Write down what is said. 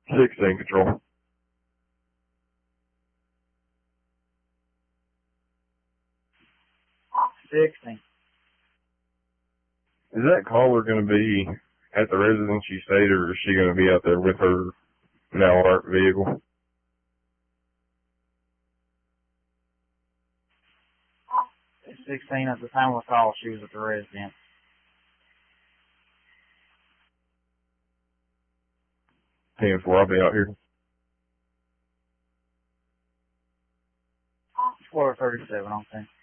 16 control. Sixteen. Is that caller going to be at the residence you stayed, or is she going to be out there with her now arc vehicle? 16 at the time of the call, she was at the residence. 10-4, I'll be out here. Floor 37, okay.